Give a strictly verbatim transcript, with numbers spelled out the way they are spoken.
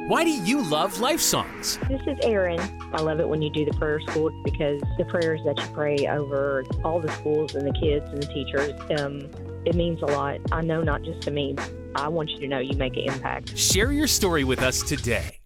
Why do you love Life Songs? This is Erin. I love it when you do the prayer school because the prayers that you pray over all the schools and the kids and the teachers, um, it means a lot. I know not just to me. I want you to know you make an impact. Share your story with us today.